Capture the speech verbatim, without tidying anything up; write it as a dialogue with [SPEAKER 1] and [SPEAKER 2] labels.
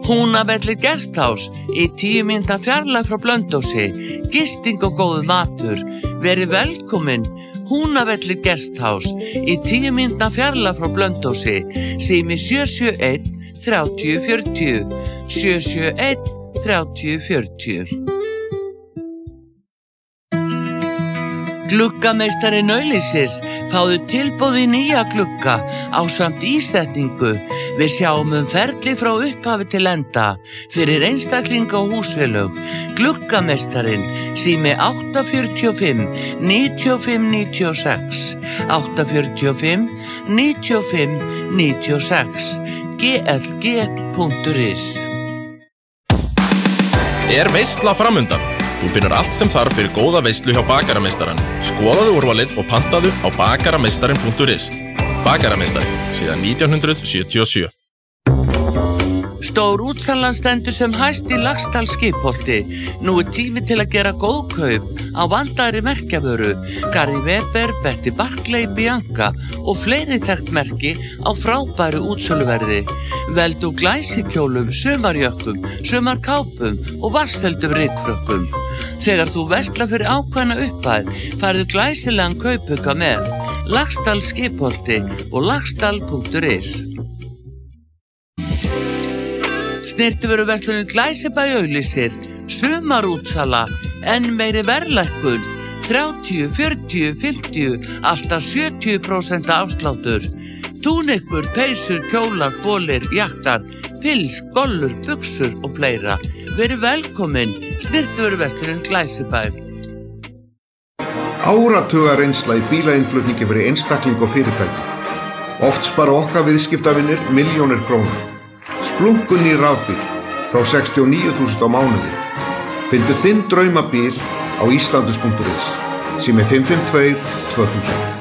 [SPEAKER 1] Húnavellir Guesthouse í tíu mínútna fjarlægð frá Blönduósi, gisting og góður matur. Verið velkomin. Húnavellir Guesthouse í tíu mínútna fjarlægð frá Blönduósi, sími sjö sjö einn þrjátíu fjörutíu, sjö sjö einn þrjátíu fjörutíu. Gluggameistari Nauðlýsis, fáðu tilboð í nýja glugga ásamt ísetningu. Við sjáum um ferli frá upphafi til enda fyrir einstaklinga og húsfélög. Gluggameistarinn, sími átta fjörutíu og fimm níutíu og fimm níutíu og sex, átta fjörutíu og fimm níutíu og fimm níutíu og sex, g l g punktur is.
[SPEAKER 2] Er veisla framundan? Þú finnur allt sem þarf fyrir góða veislu hjá Bakarameistarann. Skoðaðu úrvalið og pantaðu á bakarameistarin punktur is. Bakarameistari, síðan nítján hundruð sjötíu og sjö.
[SPEAKER 1] Stór útsalan stendur sem hæst í Laxdal Skipholti. Nú er tími til að gera góð kaup á vandaðri merkjavöru. Gary Weber, Betty Barclay, Bianca og fleiri þekkt merki á frábæru útsöluverði. Veldu glæsikjólum, sumarjökkum, sumarkápum og vatnsfeldum rykfrökkum. Þegar þú verslar fyrir ákveðna upphæð, færðu glæsilegan kaupauka með. Laxdal Skipholti og laxdal punktur is. Snyrtivöruverslunin Glæsibæ auglýsir sumarútsala, enn meiri verðlækkun, þrjátíu, fjörutíu, fimmtíu, alltaf sjötíu prósent afsláttur. Túnikur, peysur, kjólar, bolir, jaktar, pils, gollur, buxur og fleira. Verið velkomin, Snyrtivöruverslunin Glæsibæ.
[SPEAKER 3] Áratuga reynsla í bílainnflutningi fyrir einstakling og fyrirtæki. Oft spara okkar viðskiptavinir milljónir króna. Splungun í rafbíl frá sextíu og níu þúsund á mánuði. Fyndu þinn draumabíl á íslandus punktur is, sími fimm fimm tvö tvö þúsund.